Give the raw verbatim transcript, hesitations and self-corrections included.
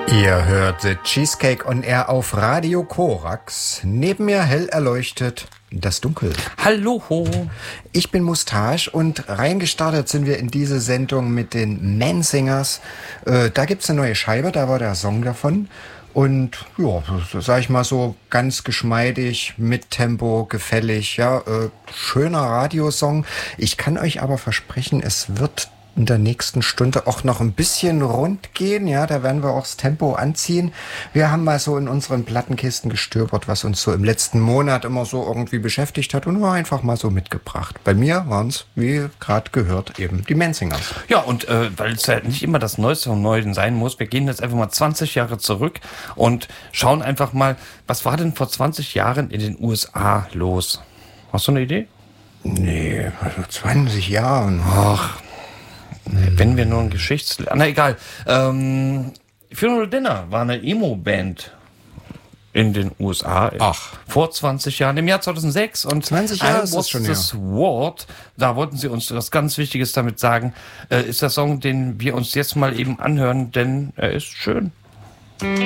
Ihr hört The Cheesecake on Air auf Radio Korax. Neben mir hell erleuchtet das Dunkel. Hallo. Ich bin Mustache und reingestartet sind wir in diese Sendung mit den Mansingers. Äh, da gibt's eine neue Scheibe, da war der Song davon. Und ja, sag ich mal so, ganz geschmeidig, mit Tempo, gefällig, ja, äh, schöner Radiosong. Ich kann euch aber versprechen, es wird in der nächsten Stunde auch noch ein bisschen rund gehen, ja, da werden wir auch das Tempo anziehen. Wir haben mal so in unseren Plattenkisten gestöbert, was uns so im letzten Monat immer so irgendwie beschäftigt hat und war einfach mal so mitgebracht. Bei mir waren es, wie gerade gehört, eben die Mansingers. Ja, und äh, weil es ja nicht immer das Neueste vom Neuen sein muss, wir gehen jetzt einfach mal zwanzig Jahre zurück und schauen einfach mal, was war denn vor zwanzig Jahren in den U S A los? Hast du eine Idee? Nee, also zwanzig Jahren. Ach, wenn wir nur ein Geschichts... Na egal. Ähm, Funeral Dinner war eine Emo-Band in den U S A. Ach. Vor zwanzig Jahren, im Jahr zweitausendsechs. Und zwanzig Jahre I ist Was das schon This Word, da wollten sie uns was ganz Wichtiges damit sagen, äh, ist der Song, den wir uns jetzt mal eben anhören, denn er ist schön.